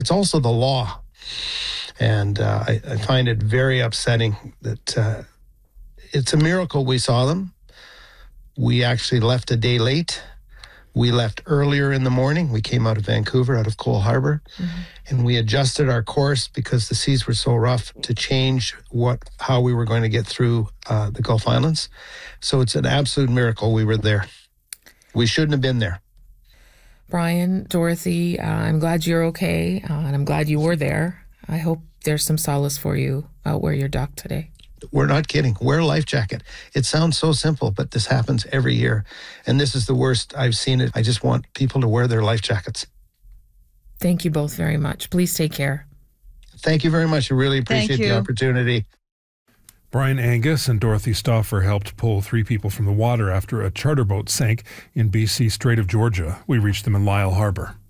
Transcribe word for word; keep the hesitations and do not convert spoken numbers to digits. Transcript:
It's also the law. And uh, I, I find it very upsetting that uh, it's a miracle we saw them. We actually left a day late. We left earlier in the morning. We came out of Vancouver, out of Cole Harbour, mm-hmm. and we adjusted our course because the seas were so rough to change what how we were going to get through uh, the Gulf Islands. So it's an absolute miracle we were there. We shouldn't have been there. Brian, Dorothy, uh, I'm glad you're okay, uh, and I'm glad you were there. I hope there's some solace for you out where you're docked today. We're not kidding. Wear a life jacket. It sounds so simple, but this happens every year. And this is the worst I've seen it. I just want people to wear their life jackets. Thank you both very much. Please take care. Thank you very much. I really appreciate the opportunity. Brian Angus and Dorothy Stauffer helped pull three people from the water after a charter boat sank in B C Strait of Georgia. We reached them in Lyle Harbour.